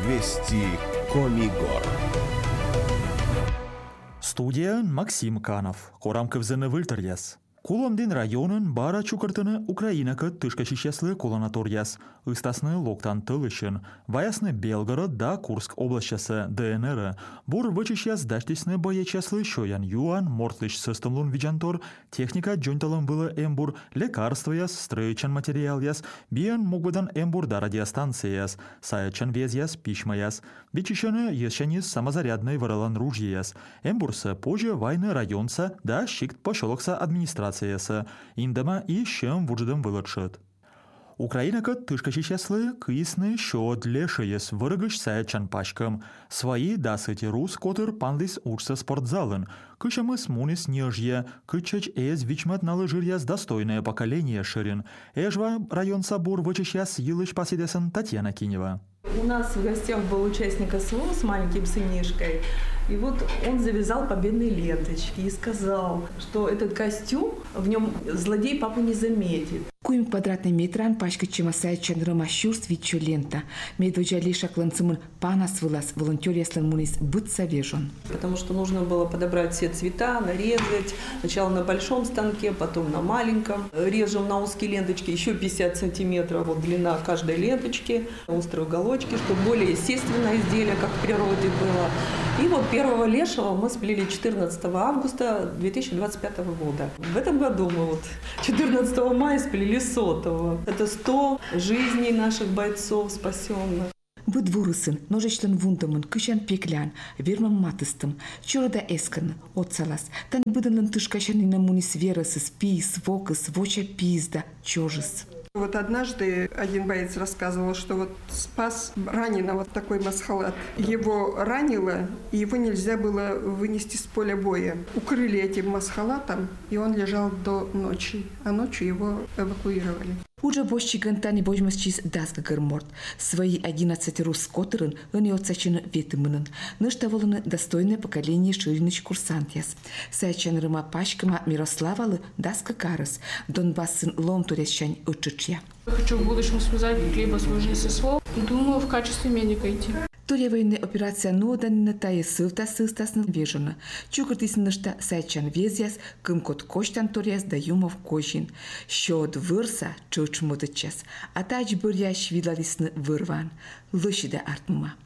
Вести Комигор. Студия Максим Канов. Корамка взене выльтерьяс. Куломден районын бара чукыртыны Украинака тышкачищеслы куланаторьяс. Истасны локтан тылышын. Ваясны Белгород да Курск областясы ДНР. Бур вычищяс даштисны боечеслы шоян юан мортлыш сыстымлун виджантор. Техника джонталым было эмбур. Лекарство яс, стройчан материал яс. Биен могбадан эмбур да радиостанцияс. Саячан вез яс, пишма яс. Бичищаны ешенис самозарядный варалан ружье яс. Эмбурса позже вайны районца да щикт пошелокса администрация. Индама и шем вуджидам вылачат. Украинака тышкачищеслы кисны шод лешеес вырыгыш саячан пачкам. Свои дасыти рус котыр панлис учса спортзалын. Кышамыс мунис нежье, кычач эз вичмат налыжирьяс достойное поколение ширин. Эжва район собор вычищяс елыш посидесен Татьяна Кинева. У нас в гостях был участник СВО с маленьким сынишкой. И вот он завязал победные ленточки и сказал, что этот костюм, в нем злодей папу не заметит. Куим квадратный метран пачка чемасая чандрама щурс вичу лента. Медведжа лиша кланцымын панас вылаз, волонтер яслан мунис быть совежен. Потому что нужно было подобрать все цвета, нарезать. Сначала на большом станке, потом на маленьком. Режем на узкие ленточки, еще 50 сантиметров вот длина каждой ленточки. Острые уголочки, чтобы более естественное изделие, как в природе было. И вот первого лешего мы сплели 14 августа 2025 года. В этом году мы вот 14 мая сплели 100-го. Это 100 жизней наших бойцов спасенных. Быд вурысын, ножечлан вундамын, кышан пеклян, вермам матыстым, чорода эскан, отсалас, тан быданлан тышкашанина мунис верасыс, пис, вокыс, воча пизда, чожыс. Вот однажды один боец рассказывал, что вот спас раненого такой масхалат. Его ранило, и его нельзя было вынести с поля боя. Укрыли этим масхалатом, и он лежал до ночи, а ночью его эвакуировали. Уже бощи гантани божмас чиз дазга герморт. Свои 11 рус котырын, они отсачены ветымынын. Ныштаволыны достойное поколение шириныч курсантяс. Саячан рыма пачкама Мирославалы дазга карыс. Донбассын лом турящань учичья. Хочу в будущем связать либо свою жизнь со СВО. Думаю, в качестве медика идти. Туря военная операция ноданина тая сылта сыстасны вежена. Чукыртисынышта сайчан везяс, кымкот коштан туряс да юмов кожин. Щод вырса чуч мудычас, а тач бырящ видалисны вырван. Лышида артмума.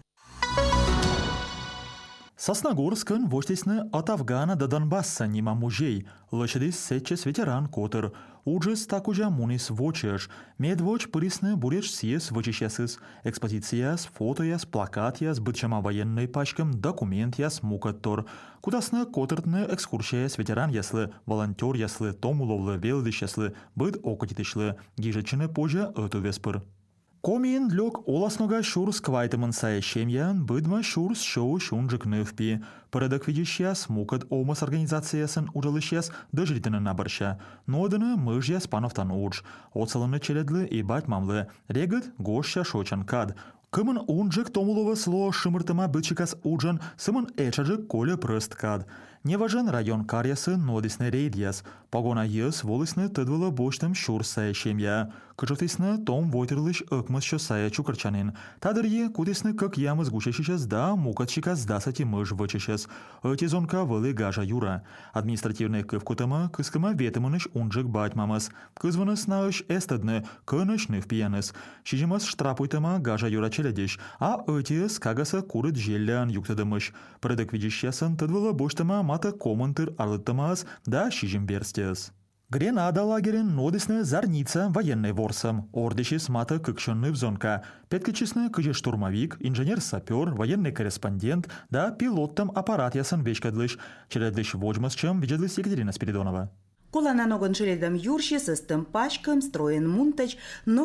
Сосногорскын воштесны от Афгана до Донбасса нима мужей. Лышидис сетчес ветеран котыр. Уджис такужа мунис вочеш. Медвоч пырисны буреш сиес вычищесыс. Экспозицияс, фотояс, плакатяс, бытчама военной пачкам, документяс мукаттор. Кудасны котыртны экскурсияс ветеран яслы, волонтер яслы, томуловлы, велдыш яслы, быт окотитышлы. Гижечыны позже эту веспыр. Комин лёг оласнога шурс квайтымын саящемьян, быдма шурс шоу шунжик нывпи. Порядок видящияс мукад омас организациясын удалышяс дожритыны набарща. Нодыны мыжьяс пановтан удж. Оцалыны челедлы и бать мамлы. Регат гоща шочан кад. Кымын унжик томулова сло шымыртыма бычикас уджан, сымын эчаджик коле прыст кад. Неважен район карьясы нодисны рейдьяс. Погона ес волысны тыдвыла боштым шурс саящемья. Кычотисны том войтырлыш ыкмыс шо сая чукарчанин. Тадырье кудисны как ямыз гучешичес да мукатчикас дасати мыж вычешес. Эти зонка вылы гажа юра. Административный кывкутыма кыскыма ветымыныш унжик батьмамыз. Кызвыныс наыш эстыдны, кыныш нывпияныз. Шижимыз штрапуйтыма гажа юра челедиш, а этиес кагаса курыт желлян юктыдымыш. Порядок видящясын тыдвыла боштыма мата комментыр арлыттымаз да шижимберстес. Гренада лагерин нодисны зарница военный ворсом. Ордищис мата кыкшынны взонка. Петкачисны кыже штурмовик, инженер-сапер, военный корреспондент, да пилоттам аппарат ясын вечкадлыш. Челедлыш вожмас чем виджадлыш Екатерина Спиридонова. Колананогон шеледам юрши с пачком строен мунтач,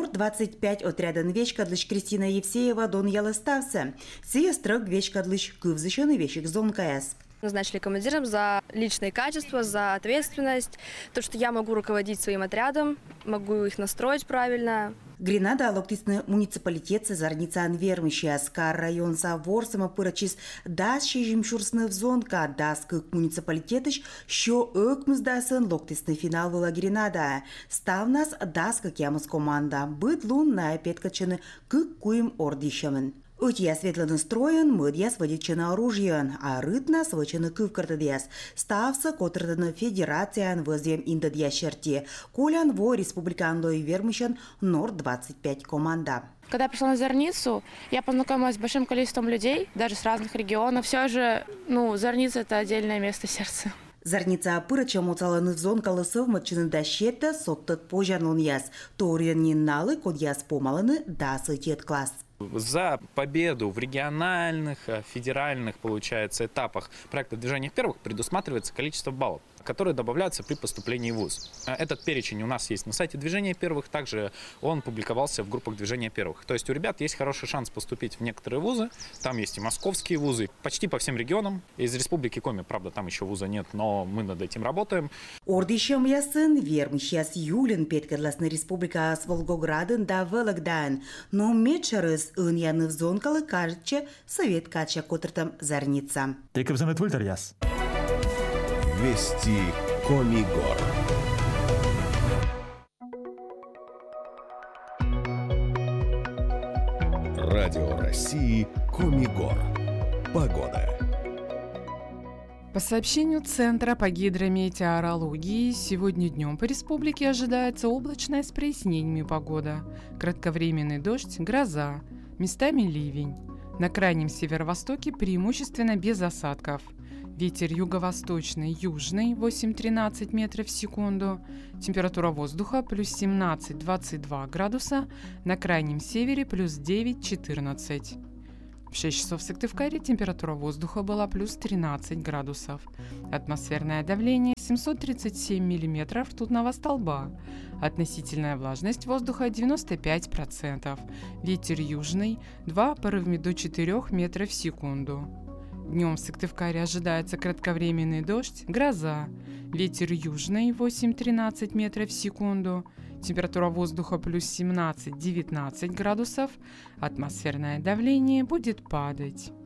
Нор-25 отрядан вечкадлыш Кристина Евсеева дон ялыстався. Сия строк вечкадлыш кывзышаны вещик зонкаяс. Назначили командиром за личные качества, за ответственность, то, что я могу руководить своим отрядом, могу их настроить правильно. Гренада локтисны муниципалитет Зарница Анвермыща Скар район Саворсама пырачис дас шижимшурсны взонка дас кык муниципалитетыш шо ыкмыздасын локтисны финал вала Гренада. Ставнас дас кык ямыз команда. Быт лун на петкачыны кык куим ордишамын. Утья светло настроен, мыдьяс водичина оружиен, а рытна свычины кывкартыдьяс. Ставса котырдыны федерациян вызем индадья шерти. Кулян во республиканлой вермыщен Норд-25 команда. Когда я пришла на Зорницу, я познакомилась с большим количеством людей, даже с разных регионов. Все же, Зорница – это отдельное место сердца. Зорница пырыча моцаланы в зон колосов матчины дощета соттат пожарнун яс. Торен налы код яс помаланы да сытет класс. За победу в региональных, федеральных, получается, этапах проекта «Движение первых» предусматривается количество баллов, которые добавляются при поступлении в вуз. Этот перечень у нас есть на сайте «Движения первых», также он публиковался в группах «Движения первых». То есть у ребят есть хороший шанс поступить в некоторые вузы, там есть и московские вузы, почти по всем регионам. Из Республики Коми, правда, там еще вуза нет, но мы над этим работаем. Ордищем ясын вермщас Юлин Петкарласны Республика с Волгограден да Вологдан, но мечерыз ын яны в зонкалы кажется совет кача котыртам Зорница. Теков занят вольтеряс. Вести Комигор. Радио России Комигор. Погода. По сообщению Центра по гидрометеорологии, сегодня днем по республике ожидается облачная с прояснениями погода. Кратковременный дождь, гроза, местами ливень. На крайнем северо-востоке преимущественно без осадков. Ветер юго-восточный, южный 8-13 метров в секунду. Температура воздуха плюс 17-22 градуса. На крайнем севере плюс 9-14. В 6 часов в Сыктывкаре температура воздуха была плюс 13 градусов. Атмосферное давление 737 миллиметров ртутного столба. Относительная влажность воздуха 95%. Ветер южный 2 порывами до 4 метров в секунду. Днем в Сыктывкаре ожидается кратковременный дождь, гроза. Ветер южный 8-13 метров в секунду. Температура воздуха плюс 17-19 градусов. Атмосферное давление будет падать.